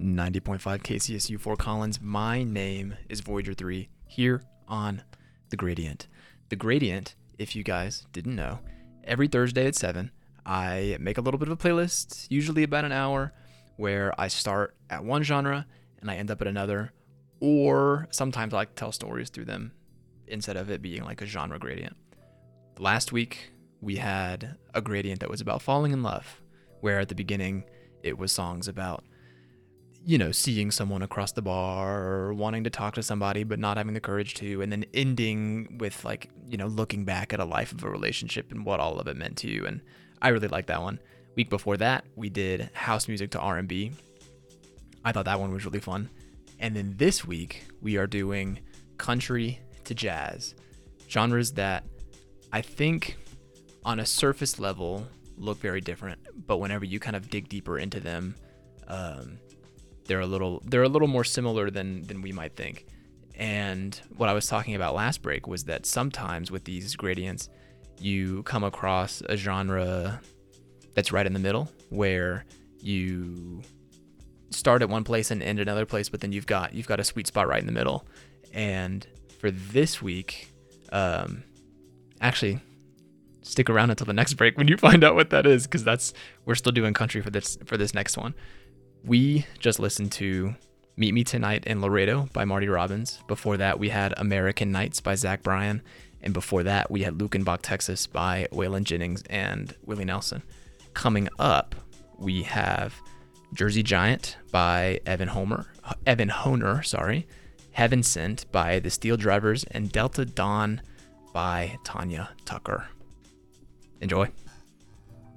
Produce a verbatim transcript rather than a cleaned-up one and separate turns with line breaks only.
ninety point five K C S U Fort Collins. My name is Voyager three here on The Gradient. The Gradient, if you guys didn't know, every Thursday at seven, I make a little bit of a playlist, usually about an hour, where I start at one genre and I end up at another, or sometimes I like to tell stories through them instead of it being like a genre gradient. Last week, we had a gradient that was about falling in love, where at the beginning, it was songs about, you know, seeing someone across the bar or wanting to talk to somebody but not having the courage to, and then ending with like, you know, looking back at a life of a relationship and what all of it meant to you. And I really like that one. Week before that, we did house music to R and B. I thought that one was really fun. And then this week, we are doing country to jazz, genres that I think on a surface level look very different, but whenever you kind of dig deeper into them, um, they're a little they're a little more similar than than we might think. And what I was talking about last break was that sometimes with these gradients, you come across a genre that's right in the middle, where you start at one place and end at another place, but then you've got you've got a sweet spot right in the middle. And for this week, um, actually, stick around until the next break when you find out what that is, because that's we're still doing country for this for this next one. We just listened to Meet Me Tonight in Laredo by Marty Robbins. Before that, we had American Nights by Zach Bryan. And before that, we had Lukenbach, Texas by Waylon Jennings and Willie Nelson. Coming up, we have Jersey Giant by Evan Homer, Evan Honer, sorry, Heaven Sent by the Steel Drivers, and Delta Dawn by Tanya Tucker. Enjoy.